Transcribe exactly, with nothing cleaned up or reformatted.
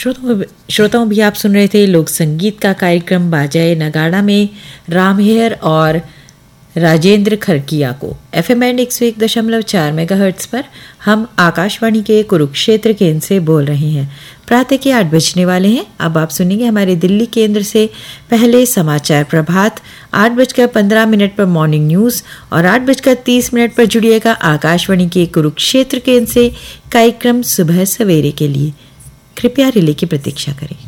श्रोताओं श्रोताओं भी आप सुन रहे थे लोक संगीत का कार्यक्रम बाजाए नगाड़ा में रामहेर और राजेंद्र खरकिया को एफएम बैंड एक सौ एक दशमलव चार मेगाहर्ट्ज पर। हम आकाशवाणी के कुरुक्षेत्र केंद्र से बोल रहे हैं। प्रातः के आठ बजने वाले हैं। अब आप सुनेंगे हमारे दिल्ली केंद्र से पहले समाचार प्रभात, आठ बजकर पंद्रह मिनट पर मॉर्निंग न्यूज और आठ बजकर तीस मिनट पर जुड़िएगा आकाशवाणी के कुरुक्षेत्र केंद्र से कार्यक्रम सुबह सवेरे के लिए। कृपया रिले की प्रतीक्षा करें।